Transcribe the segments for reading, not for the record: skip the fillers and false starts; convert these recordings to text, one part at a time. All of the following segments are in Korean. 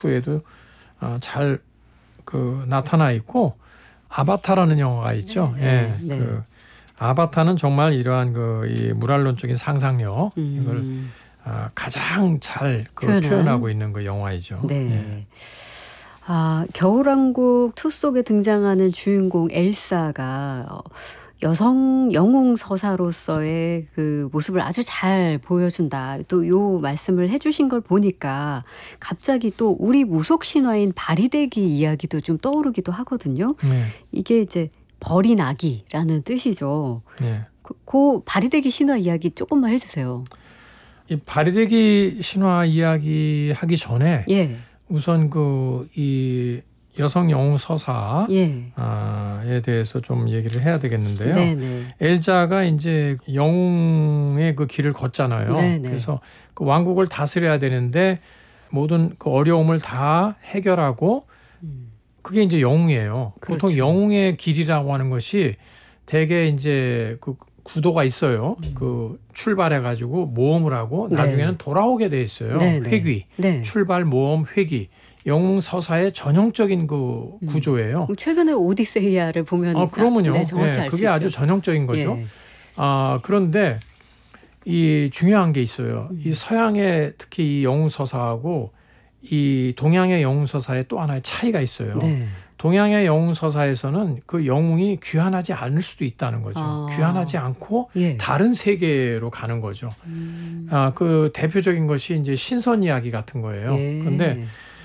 에도 잘 나타나 있고 아바타라는 영화가 있죠. 네. 예, 그 아바타는 정말 이러한 이 물활론적인 상상력 이걸 가장 잘 표현하고 있는 그 영화이죠. 네. 예. 겨울왕국 2 속에 등장하는 주인공 엘사가 여성 영웅 서사로서의 그 모습을 아주 잘 보여준다. 또 요 말씀을 해주신 걸 보니까 갑자기 또 우리 무속 신화인 바리대기 이야기도 좀 떠오르기도 하거든요. 네. 이게 이제 벌인 아기라는 뜻이죠. 네. 그 바리대기 신화 이야기 조금만 해주세요. 이 바리대기 신화 이야기 하기 전에 예. 우선 이 여성 영웅 서사에 대해서 좀 얘기를 해야 되겠는데요. 네네. 엘자가 이제 영웅의 그 길을 걷잖아요. 네네. 그래서 그 왕국을 다스려야 되는데 모든 그 어려움을 다 해결하고 그게 이제 영웅이에요. 그렇죠. 보통 영웅의 길이라고 하는 것이 대개 이제 그 구도가 있어요. 그 출발해가지고 모험을 하고 나중에는 돌아오게 돼 있어요. 네네. 회귀, 네. 출발, 모험, 회귀. 영웅 서사의 전형적인 그 구조예요. 최근에 오디세이아를 보면 그러면요. 네, 정확히 알 수 그게 있죠. 아주 전형적인 거죠. 예. 그런데 이 중요한 게 있어요. 이 서양의 특히 이 영웅 서사하고 이 동양의 영웅 서사에 또 하나의 차이가 있어요. 네. 동양의 영웅 서사에서는 그 영웅이 귀환하지 않을 수도 있다는 거죠. 귀환하지 않고 예. 다른 세계로 가는 거죠. 그 대표적인 것이 이제 신선 이야기 같은 거예요. 그런데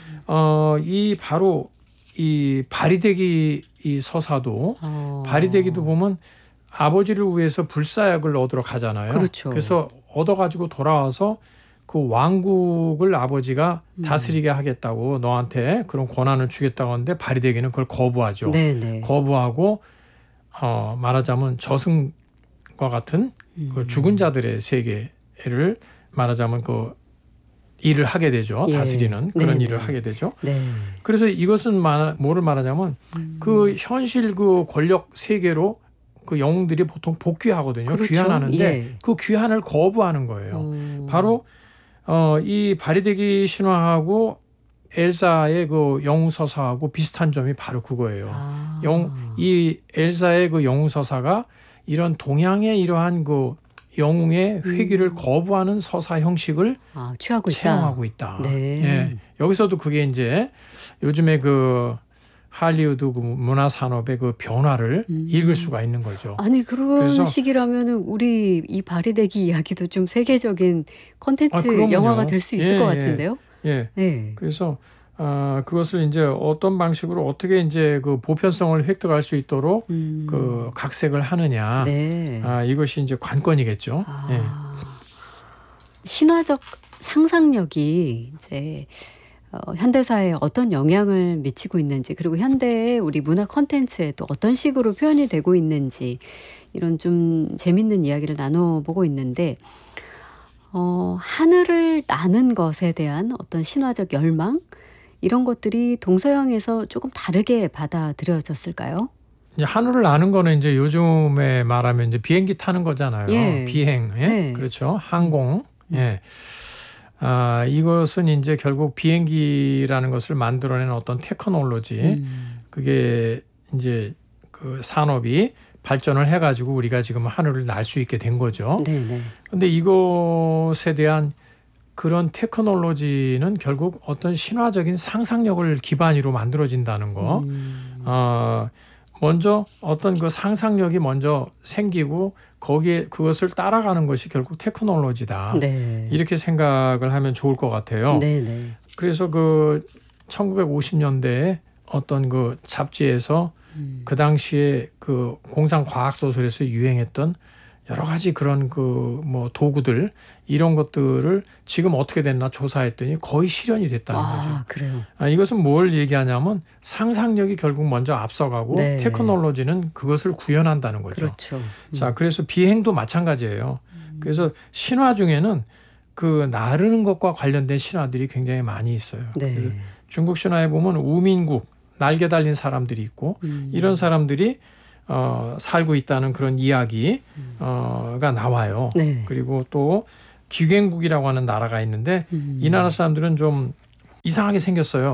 바로 이 바리대기 이 서사도 바리대기도 보면 아버지를 위해서 불사약을 얻으러 가잖아요. 그렇죠. 그래서 얻어가지고 돌아와서 그 왕국을 아버지가 다스리게 하겠다고 너한테 그런 권한을 주겠다고 하는데 바리대기는 그걸 거부하죠. 네네. 거부하고 말하자면 저승과 같은 그 죽은 자들의 세계를 말하자면 일을 하게 되죠. 다스리는 그런 일을 하게 되죠. 네. 그래서 이것은 뭐를 말하자면 그 현실 그 권력 세계로 그 영웅들이 보통 복귀하거든요. 그렇죠. 귀환하는데 그 귀환을 거부하는 거예요. 바로 이 바리대기 신화하고 엘사의 그 영웅 서사하고 비슷한 점이 바로 그거예요. 이 엘사의 그 영웅 서사가 이런 동양의 이러한 그 영웅의 회귀를 거부하는 서사 형식을 채용하고 있다. 네. 예. 여기서도 그게 이제 요즘에 그 할리우드 그 문화 산업의 그 변화를 읽을 수가 있는 거죠. 아니 그런 식이라면은 우리 이 바리대기 이야기도 좀 세계적인 콘텐츠 영화가 될 수 있을 것 같은데요. 예. 그래서 그것을 이제 어떤 방식으로 어떻게 이제 그 보편성을 획득할 수 있도록 그 각색을 하느냐. 네. 이것이 이제 관건이겠죠. 예. 신화적 상상력이 이제 현대사에 어떤 영향을 미치고 있는지, 그리고 현대의 우리 문화 콘텐츠에 또 어떤 식으로 표현이 되고 있는지, 이런 좀 재밌는 이야기를 나눠보고 있는데, 하늘을 나는 것에 대한 어떤 신화적 열망, 이런 것들이 동서양에서 조금 다르게 받아들여졌을까요? 하늘을 나는 거는 이제 요즘에 말하면 이제 비행기 타는 거잖아요. 예. 비행, 예? 네. 그렇죠. 항공. 예. 이것은 이제 결국 비행기라는 것을 만들어낸 어떤 테크놀로지, 그게 이제 그 산업이 발전을 해가지고 우리가 지금 하늘을 날 수 있게 된 거죠. 네네. 그런데 이것에 대한 그런 테크놀로지는 결국 어떤 신화적인 상상력을 기반으로 만들어진다는 거. 먼저 어떤 그 상상력이 먼저 생기고 거기에 그것을 따라가는 것이 결국 테크놀로지다. 네. 이렇게 생각을 하면 좋을 것 같아요. 네네. 그래서 그 1950년대에 어떤 그 잡지에서 그 당시에 그 공상과학소설에서 유행했던 여러 가지 그런 그 뭐 도구들 이런 것들을 지금 어떻게 됐나 조사했더니 거의 실현이 됐다는 거죠. 그래요. 이것은 뭘 얘기하냐면 상상력이 결국 먼저 앞서가고 테크놀로지는 그것을 구현한다는 거죠. 그렇죠. 자, 그래서 비행도 마찬가지예요. 그래서 신화 중에는 그 나르는 것과 관련된 신화들이 굉장히 많이 있어요. 그래서 중국 신화에 보면 우민국, 날개 달린 사람들이 있고 이런 사람들이 살고 있다는 그런 이야기가 나와요. 그리고 또 기갱국이라고 하는 나라가 있는데 이 나라 사람들은 좀 이상하게 생겼어요.